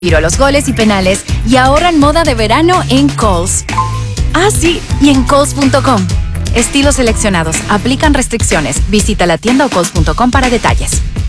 Tiro a los goles y penales y ahora en moda de verano en Kohl's. Ah, sí, y en Kohl's.com. Estilos seleccionados. Aplican restricciones. Visita la tienda o Kohl's.com para detalles.